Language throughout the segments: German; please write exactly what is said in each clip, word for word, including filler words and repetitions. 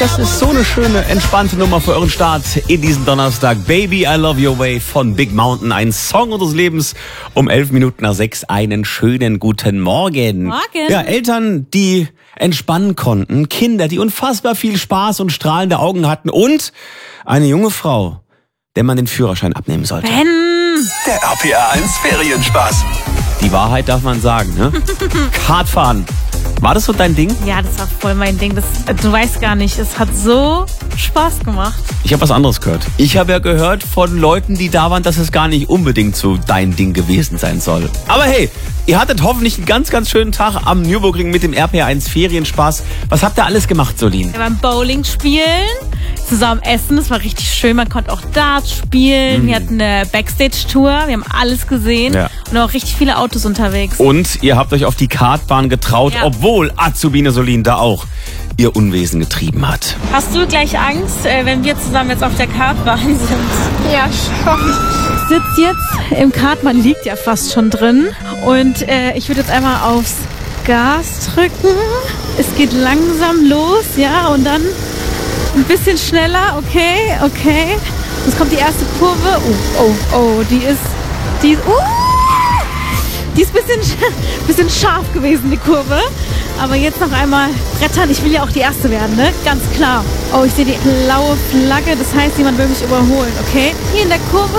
das ist so eine schöne, entspannte Nummer für euren Start in diesen Donnerstag. Baby, I Love Your Way von Big Mountain. Ein Song unseres Lebens um elf Minuten nach sechs. Einen schönen guten Morgen. Morgen. Ja, Eltern, die entspannen konnten. Kinder, die unfassbar viel Spaß und strahlende Augen hatten. Und eine junge Frau, der man den Führerschein abnehmen sollte. Ben. Der R P R eins Ferienspaß. Die Wahrheit darf man sagen, ne? Kartfahren. War das so dein Ding? Ja, das war voll mein Ding. Das, du weißt gar nicht, es hat so Spaß gemacht. Ich habe was anderes gehört. Ich habe ja gehört von Leuten, die da waren, dass es gar nicht unbedingt so dein Ding gewesen sein soll. Aber hey, ihr hattet hoffentlich einen ganz, ganz schönen Tag am Nürburgring mit dem R P R eins Ferienspaß. Was habt ihr alles gemacht, Solin? Wir waren Bowling spielen, zusammen essen, das war richtig schön. Man konnte auch Darts spielen. Mhm. Wir hatten eine Backstage-Tour, wir haben alles gesehen. Ja. Und auch richtig viele Autos unterwegs. Und ihr habt euch auf die Kartbahn getraut, Ja. obwohl Azubine Solin da auch ihr Unwesen getrieben hat. Hast du gleich Angst, äh, wenn wir zusammen jetzt auf der Kartbahn sind? Ja, schon. Ich sitze jetzt im Kart, man liegt ja fast schon drin. Und äh, ich würde jetzt einmal aufs Gas drücken. Es geht langsam los, ja, und dann ein bisschen schneller. Okay, okay. Jetzt kommt die erste Kurve. Oh, oh, oh, die ist, die ist, uh, die ist ein bisschen, sch- bisschen scharf gewesen, die Kurve. Aber jetzt noch einmal brettern. Ich will ja auch die Erste werden, ne? Ganz klar. Oh, ich sehe die blaue Flagge. Das heißt, jemand will mich überholen, okay? Hier in der Kurve.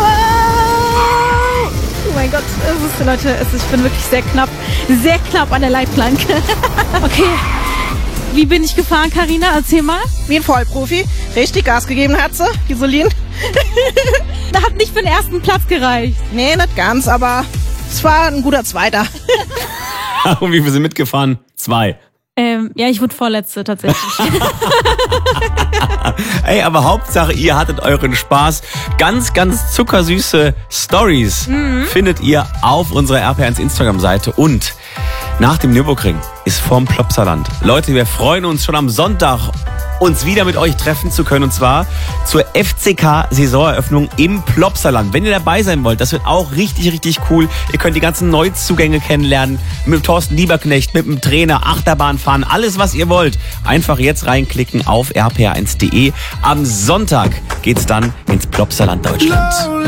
Oh mein Gott, es ist, Leute, es ist, ich bin wirklich sehr knapp, sehr knapp an der Leitplanke. Okay, wie bin ich gefahren, Carina? Erzähl mal. Wie ein Vollprofi. Richtig Gas gegeben hat sie, die Solin. Da hat nicht für den ersten Platz gereicht. Nee, nicht ganz, aber es war ein guter Zweiter. Und wie viel sind mitgefahren? Zwei. Ähm, ja, ich wurde Vorletzte tatsächlich. Ey, aber Hauptsache, ihr hattet euren Spaß. Ganz, ganz zuckersüße Stories Mhm. findet ihr auf unserer R P R eins Instagram-Seite. Und nach dem Nürburgring ist vorm Plopsaland. Leute, wir freuen uns schon am Sonntag, uns wieder mit euch treffen zu können. Und zwar zur F C K-Saisoneröffnung im Plopsaland. Wenn ihr dabei sein wollt, das wird auch richtig, richtig cool. Ihr könnt die ganzen Neuzugänge kennenlernen. Mit Thorsten Lieberknecht, mit dem Trainer, Achterbahn fahren, alles, was ihr wollt. Einfach jetzt reinklicken auf r p r eins punkt d e. Am Sonntag geht's dann ins Plopsaland Deutschland.